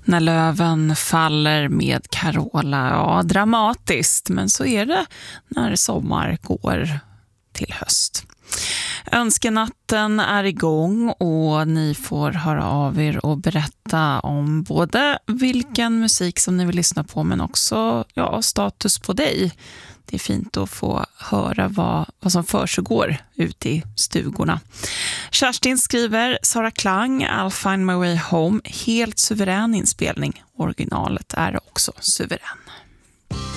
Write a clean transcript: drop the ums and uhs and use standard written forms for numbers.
När löven faller med Carola, ja, dramatiskt, men så är det när sommar går till höst. Önskenatten är igång och ni får höra av er och berätta om både vilken musik som ni vill lyssna på men också status på dig. Det är fint att få höra vad som försiggår ute i stugorna. Kerstin skriver, Sara Klang, I'll find my way home. Helt suverän inspelning. Originalet är också suverän.